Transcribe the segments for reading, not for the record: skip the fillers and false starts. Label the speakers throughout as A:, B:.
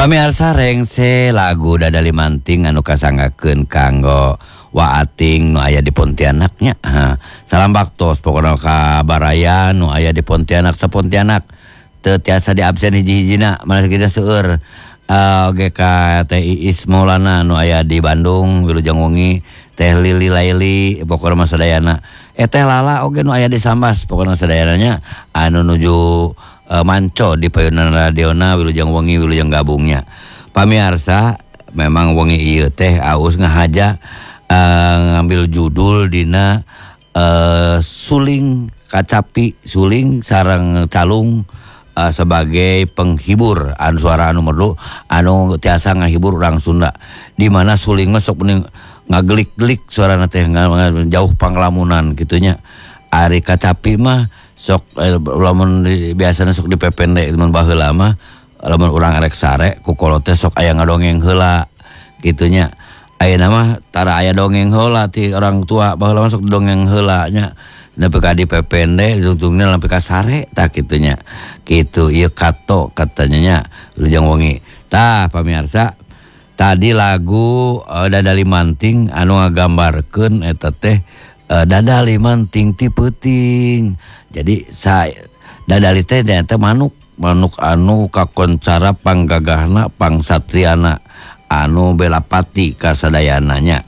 A: Pamirsa rengse lagu Dadali Manting anu kasanggakeun kanggo Waating nu aya di Pontianak nya. Salam baktos pokona ka Baraya nu aya di Pontianak sapontianak. Teu tiasa di absen hiji-hijina mana kita seueur. Oge ka Teh Iis Maulana nu aya di Bandung, Wilujeng Wengi, Teh Lili Laili pokona mah sadayana. Teh Lala oge nu aya di Sambas pokona sadayananya anu nuju manco di payunan radiona Wilujeng Wengi Wilujeng Gabungnya. Pamirsa memang wengi ieu teh aus ngahaja ngambil judul dina suling kacapi suling sareng calung sebagai penghibur anu suara anu merdu anu tiasa ngahibur urang Sunda, di mana suling mah sok ngagelik-gelik suarana teh jauh panglamunan gitunya. Ari kacapi mah sok lamun biasana sok dipepende mun baheula mah lamun urang arek sare ku kolot teh sok aya ngadongeng heula gitunya. Ayeuna mah tara aya dongeng heula ti orang tua baheula masuk dongeng heula nya nepi ka dipepende ditungtungna lampi ka sare tah kitunya. Kitu ieu kato katanya nya Wilujeng Wengi. Tah pamirsa tadi lagu Dadali Manting anu ngagambarkeun eta teh dadali manting ti peuting. Jadi dadali teh eta manuk anu kakoncara panggagahna pangsatriana anu belapati kasadayananya.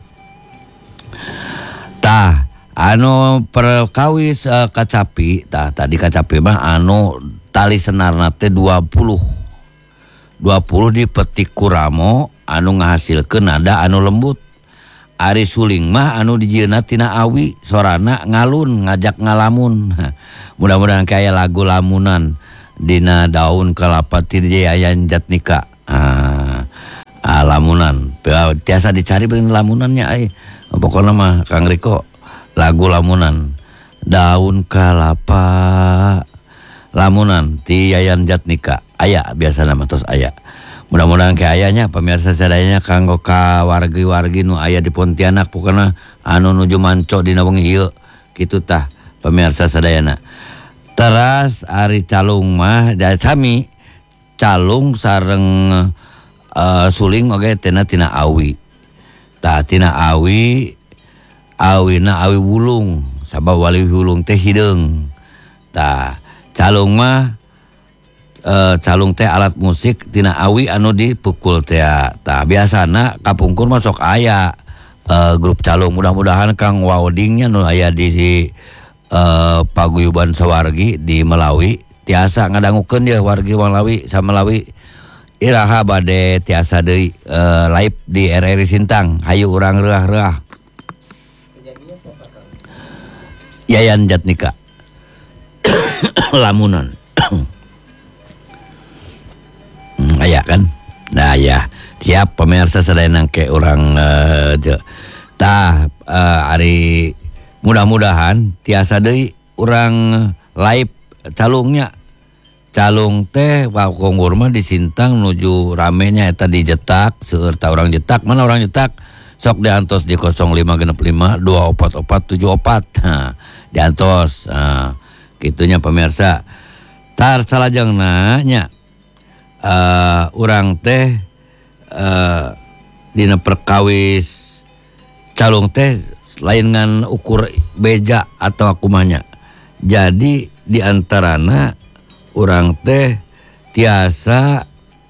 A: Tah anu perkawis kacapi tah tadi kacapi mah anu tali senarna teh 20 dipetik kuramo anu ngahasilkeun nada anu lembut. Ari suling mah anu dijieuna tina awi sorana ngalun ngajak ngalamun. Mudah-mudahan kaya lagu lamunan dina daun kelapa ti Yayan Jatnika. Lamunan tiasa dicari pengen lamunannya pokoknya mah Kang Riko lagu lamunan daun kelapa lamunan ti Yayan Jatnika aya biasa nama tos aya. Mudah-mudahan ke ayahnya pemirsa sadayana kanggo ka wargi-wargi nu aya di Pontianak pokoknya anu nuju manco dina wengi ieu kitu tah pemirsa sadayana. Teras ari calung mah da sami calung sareng suling oge tina awi. Tah tina awina awi wulung sabab wali wulung teh hideung. Tah calung mah calung teh alat musik tina awi anu dipukul teh. Tah biasana kapungkur mah sok aya grup calung. Mudah-mudahan Kang Waodingnya nu aya di paguyuban sawargi di Melawi tiasa ngadangukeun dia wargi Malawi sa Melawi iraha bade tiasa deui live di RRI Sintang. Hayu urang reah-reah.
B: Penyanyinya siapa Kang?
A: Yayan Jatnika. Lamunan. Aya kan? Nah ya, siap pemirsa sadayana ke urang tah ari mudah-mudahan tiasa deui urang live calungnya. Calung teh pakonggur mah di Sintang nuju ramenya eta dijetak seueur ta urang jetak mana orang jetak sok diantos di 0565 24474 diantos kitunya pemirsa. Tar salajengna nya urang teh dina perkawis calung teh lain ngan ukur beja atau kumanya. Jadi diantarana urang teh tiasa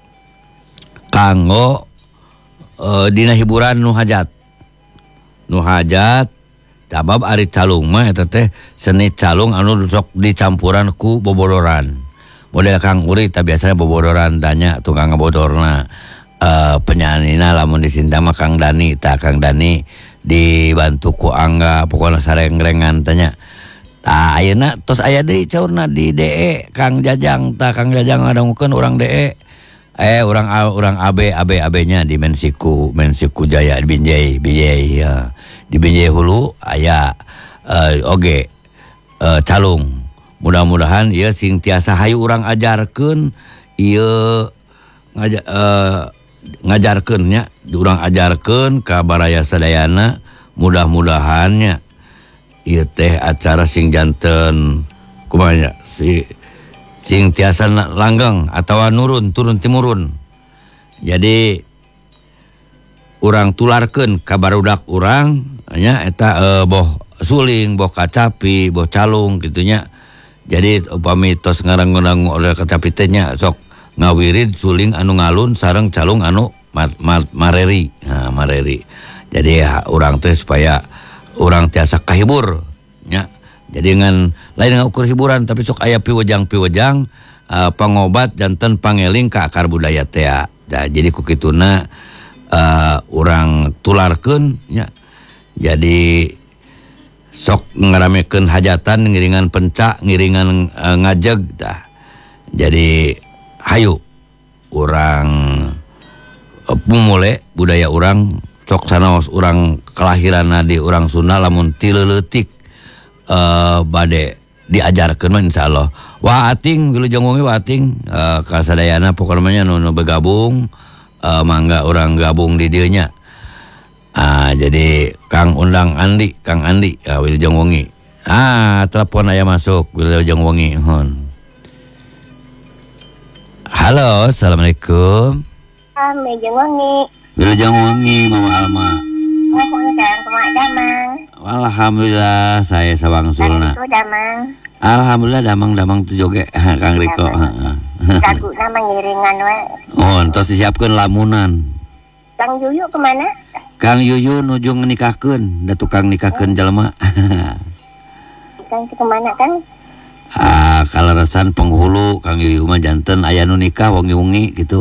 A: kanggo dina hiburan nu hajat sabab ari calung mah eta teh seni calung anu sok dicampuran ku bobodoran. Model Kang Uri tah biasanya bobodoran tanya tukang ngabodorna penyanyina lamun di Sintang mah Kang Dani tah Kang Dani dibantu ku Angga pokona sareng-rengan tanya. Tah ayeuna tos aya deui caurna di DE Kang Jajang tah Kang Jajang ngadangukeun urang DE urang AB-nya di Mensiku Jaya di Binjai ya. Di Binjai Hulu aya oge calung. Mudah-mudahan ieu sing tiasa hayu urang ajarkeun ieu ngajarkeun nya urang ajarkeun ka baraya sadayana. Mudah-mudahannya ieu teh acara sing janten kumaha sing tiasa langgeng atawa turun timurun Jadi urang tularkeun ka barudak urang nya eta boh suling, boh kacapi, boh calung gitunya. Jadi upami tos ngarang-ngarang oleh kacapi teh nya sok ngawirid suling anu ngalun sareng calung anu mareri. Nah, mareri. Jadi urang teh supaya urang tiasa kahibur nya. Jadi dengan lain dengan ukur hiburan tapi sok aya piwejang pangobat janten pangeling ka akar budaya teh. Nah, jadi ku kituna urang tularkeun nya. Jadi sok ngaramekeun hajatan ngiringan pencak ngiringan ngajeg tah. Jadi hayu urang pumule budaya urang sok sanaos urang kelahiran di urang Sunda lamun ti leutik bade diajarkeun mah insyaallah. Wah ating Wilujeng Wengi wah ating kasadayana pokoknya nu bergabung mangga urang gabung di dieu nya. Jadi Kang Andi Wilujeng Wengi. Telepon aya masuk Wilujeng Wengi. Halo, assalamualaikum.
C: Wilujeng Wengi.
A: Wilujeng Wengi, Mama Alma.
C: Mohon Kang kumaha damang.
A: Alhamdulillah saya sawangsulna.
C: Kang Riko damang.
A: Alhamdulillah damang tu joge Kang Riko.
C: Laguna mengiringan we.
A: Oh, entos disiapkeun lamunan.
C: Kang Yuyu kemana?
A: Kang Yuyu nuju nikahkeun, da tukang nikahkeun jalma.
C: Kang kemana Kang?
A: Kaleresan penghulu Kang Yuyu mah janten aya nu nikah wengi-wengi gitu.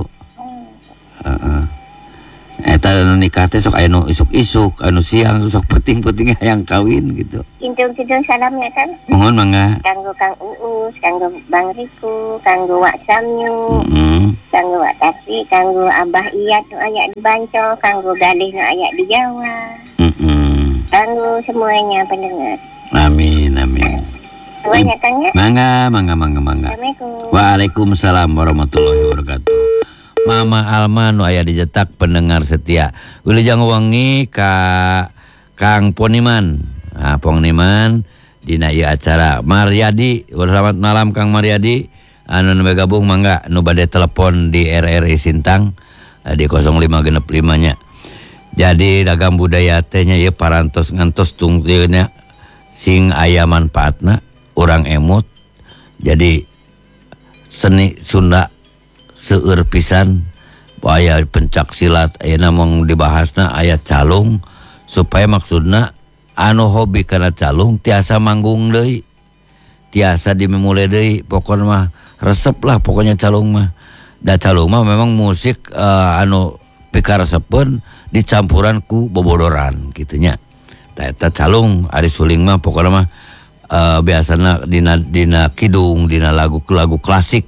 A: Eta anu nikah teh sok aya nu isuk-isuk, anu siang sok penting-penting hayang kawin gitu.
C: Kintung-kintung salam ya Kang.
A: Mohon mangga.
C: Kanggo Kang Uus, kanggo Bang Riku, kanggo Wak Samyu, kanggo Wak Tati, kanggo Abah Iyat nu aya di Banco, kanggo Galih nu aya di Jawa. Kanggo semuanya pendengar.
A: Amin.
C: Semuanya Kang ya.
A: Mangga.
C: Assalamualaikum.
A: Waalaikumsalam warahmatullahi wabarakatuh. Mama Alma nu aya dijetak pendengar setia. Wilujeng Wengi ka Kang Poniman. Poniman dina ieu acara. Maryadi, selamat malam Kang Maryadi. Anu gabung mangga nu bade telepon di RRI Sintang di 0565 nya. Jadi dagang budaya teh nya ieu parantos ngantos tungteunya sing aya manfaatna urang emut. Jadi seni Sunda seueur pisan aya pencak silat ayeuna mung dibahasna aya calung supaya maksudna anu hobi kana calung tiasa manggung deui tiasa dimemule deui pokona mah resep lah pokoknya calung mah da calung mah memang musik anu pikaresepeun dicampuran ku bobodoran kitu nya tah eta calung ari suling mah pokona mah biasana dina kidung dina lagu klasik.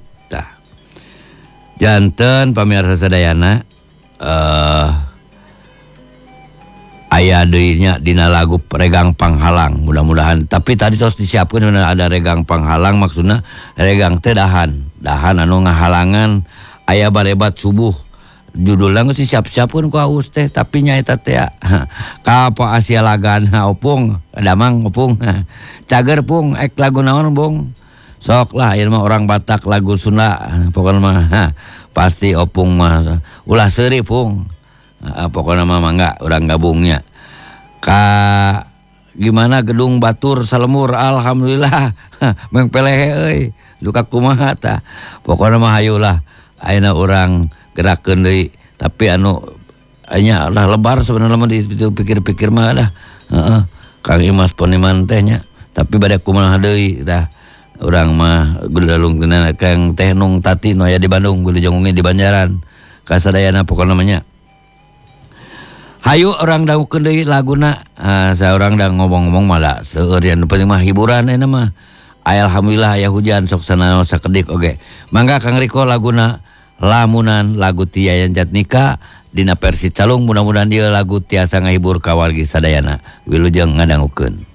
A: Janten pamirsa sadayana aya deui nya dina lagu regang panghalang mudah-mudahan tapi tadi tos disiapkeun ada regang panghalang maksudna regang teh dahan anu ngahalangan aya barebat subuh judulna geus disiap-siapkeun ku Aus teh tapi nya eta teh ka apa Asia Lagana opung damang opung cager pung ek lagu naon bung sok lah ieu mah orang Batak lagu Sunda pokona mah pasti opung mah ulah seuri pung pokona mah mangga urang gabungnya ka gimana gedung batur salemur alhamdulillah mengpelehe euy duka kumaha tah pokona mah hayulah ayeuna urang gerakkeun deui tapi anu nya lah lebar sebenarnya mah dipikir-pikir mah dah Kang Imas Poniman teh nya tapi bade kumaha deui tah urang mah gudalung tenan Kang Teh Nung Tati nu aya di Bandung Wilujeng Wengi di Banjaran kasadayana pokona mah nya hayu orang daukeun deui laguna saurang da ngomong-ngomong malah seueur anu penting mah hiburan eta mah alhamdulillah aya hujan sok sanaon sakedik oge mangga Kang Riko laguna lamunan lagu ti Yayan Jatnika dina versi calung mudah-mudahan ieu lagu tiasa ngahibur ka wargi sadayana Wilujeng ngadangukeun.